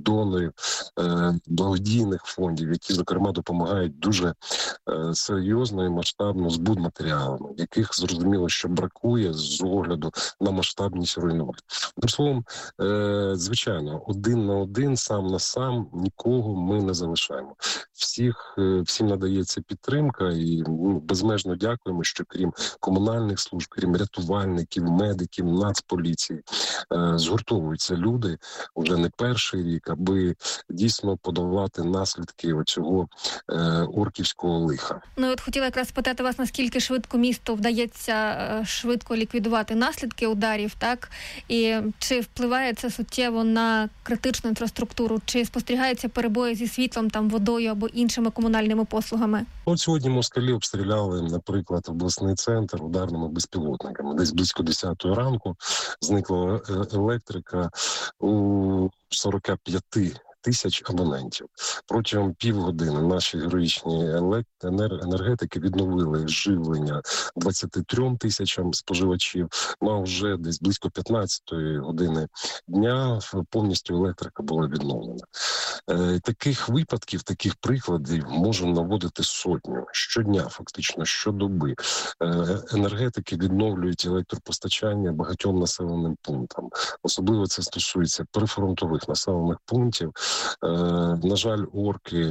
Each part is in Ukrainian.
донорів, благодійних фондів, які, зокрема, допомагають дуже серйозно і масштабно з будматеріалами, яких, зрозуміло, що бракує з огляду на масштабність руйнувань. Тим словом, звичайно, один на один, сам на сам, нікого ми не залишаємо. Всім надається підтримка, і безмежно дякуємо, що крім комунальних служб, крім рятувальників, медиків, нацполіції, згуртовуються люди вже не перший рік, аби дійсно подолати наслідки оцього орківського лиха. Ну, от хотіла якраз спитати вас, наскільки швидко місту вдається швидко ліквідувати наслідки ударів, так? І чи впливає це суттєво на критичну інфраструктуру? Чи спостерігаються перебої зі світлом, там, водою або іншими комунальними послугами? От сьогодні москалі обстріляли, наприклад, обласний центр ударними безпілотниками. Десь близько 10 ранку зникла електрика у 45 тисяч абонентів. Протягом півгодини наші героїчні енергетики відновили живлення 23 тисячам споживачів, а вже десь близько 15-ї години дня повністю електрика була відновлена. Таких випадків, таких прикладів можу наводити сотню. Щодня, фактично, щодоби. Енергетики відновлюють електропостачання багатьом населеним пунктам. Особливо це стосується прифронтових населених пунктів. На жаль, орки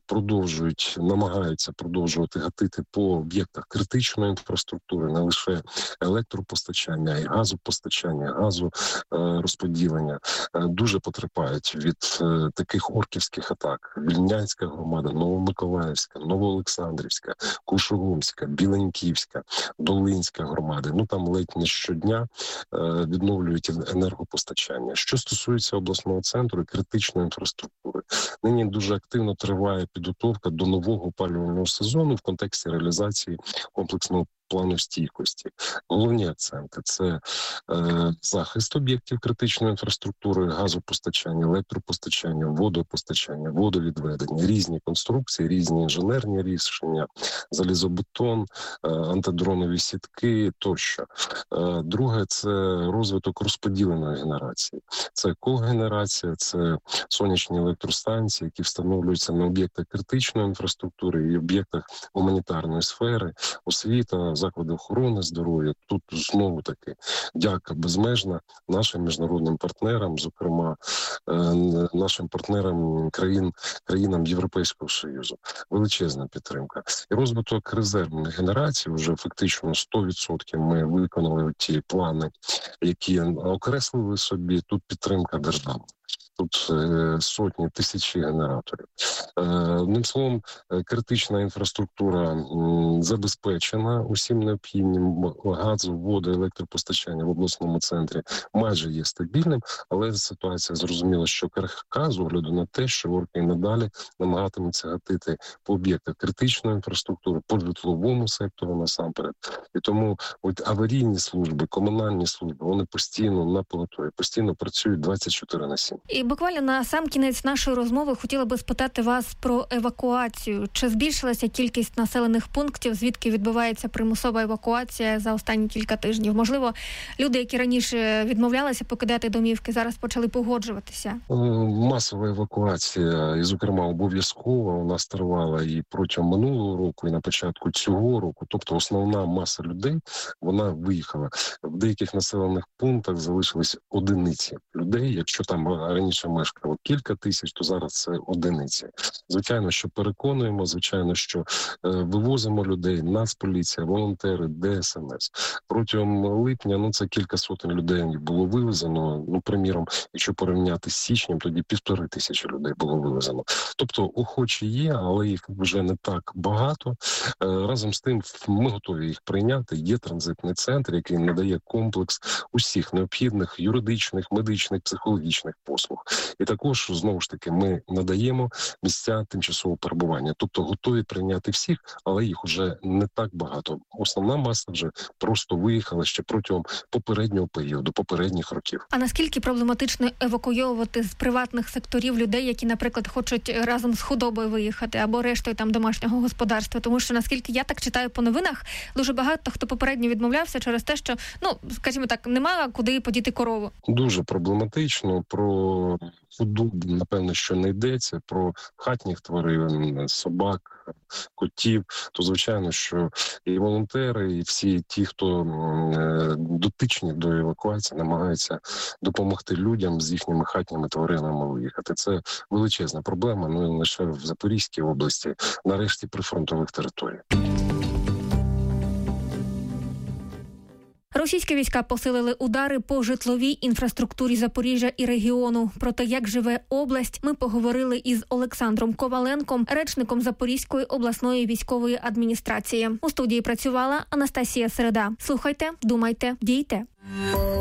намагаються продовжувати гатити по об'єктах критичної інфраструктури, не лише електропостачання, а й газопостачання, газорозподілення. Дуже потерпають від таких орківських атак. Вільнянська громада, Новомиколаївська, Новоолександрівська, Кушугумська, Біленьківська, Долинська громади. Там ледь не щодня відновлюють енергопостачання. Що стосується обласного центру і критичної інфраструктури, нині дуже активно триває підготовка до нового опалювального сезону в контексті реалізації комплексного плану стійкості. Головні акценти – це захист об'єктів критичної інфраструктури, газопостачання, електропостачання, водопостачання, водовідведення, різні конструкції, різні інженерні рішення, залізобетон, антидронові сітки тощо. Друге – це розвиток розподіленої генерації. Це когенерація, це сонячні електростанції, які встановлюються на об'єктах критичної інфраструктури і об'єктах гуманітарної сфери, освіта, заклади охорони здоров'я. Тут знову-таки дяка безмежна нашим міжнародним партнерам, зокрема нашим партнерам країнам Європейського Союзу. Величезна підтримка. І розвиток резервних генерацій, вже фактично 100% ми виконали ті плани, які окреслили собі. Тут підтримка держави. Тут сотні, тисячі генераторів. Одним словом, критична інфраструктура забезпечена усім необхідним. Газу, воду, електропостачання в обласному центрі майже є стабільним, але ситуація зрозуміла, що крихка з огляду на те, що орки і надалі намагатимуться гатити по об'єктах критичної інфраструктури, по житловому сектору насамперед. І тому аварійні служби, комунальні служби, вони постійно на поготові, постійно працюють 24/7. І буквально на сам кінець нашої розмови хотіла би спитати вас про евакуацію. Чи збільшилася кількість населених пунктів, звідки відбувається примусова евакуація за останні кілька тижнів? Можливо, люди, які раніше відмовлялися покидати домівки, зараз почали погоджуватися? Масова евакуація, і, зокрема, обов'язкова, у нас тривала і протягом минулого року, і на початку цього року. Тобто основна маса людей, вона виїхала. В деяких населених пунктах залишились одиниці людей. Якщо там раніше мешкало кілька тисяч, то зараз це одиниці. Звичайно, що переконуємо, звичайно, що вивозимо людей, Нацполіція, волонтери, ДСНС. Протягом липня, це кілька сотень людей було вивезено. Приміром, якщо порівняти з січнем, тоді 1500 людей було вивезено. Тобто охочі є, але їх вже не так багато. Разом з тим, ми готові їх прийняти. Є транзитний центр, який надає комплекс усіх необхідних юридичних, медичних, психологічних послуг. І також, знову ж таки, ми надаємо місця тимчасового перебування. Тобто готові прийняти всіх, але їх вже не так багато. Основна маса вже просто виїхала ще протягом попереднього періоду, попередніх років. А наскільки проблематично евакуйовувати з приватних секторів людей, які, наприклад, хочуть разом з худобою виїхати або рештою там домашнього господарства? Тому що, наскільки я так читаю по новинах, дуже багато хто попередньо відмовлявся через те, що, скажімо так, немає куди подіти корову. Дуже проблематично. Про про худобу, напевно, що не йдеться, про хатніх тварин, собак, котів, то, звичайно, що і волонтери, і всі ті, хто дотичні до евакуації, намагаються допомогти людям з їхніми хатніми тваринами виїхати. Це величезна проблема, не лише в Запорізькій області, нарешті прифронтових територій. Російські війська посилили удари по житловій інфраструктурі Запоріжжя і регіону. Про те, як живе область, ми поговорили із Олександром Коваленком, речником Запорізької обласної військової адміністрації. У студії працювала Анастасія Середа. Слухайте, думайте, дійте.